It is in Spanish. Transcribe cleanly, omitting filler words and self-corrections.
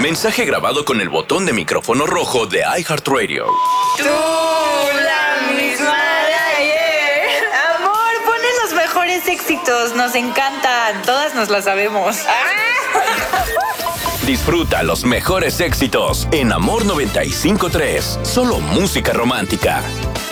Mensaje grabado con el botón de micrófono rojo de iHeartRadio. Tú, la misma de ayer. Amor, ponen los mejores éxitos. Nos encantan. Todas nos las sabemos. Disfruta los mejores éxitos en Amor 95.3. Solo música romántica.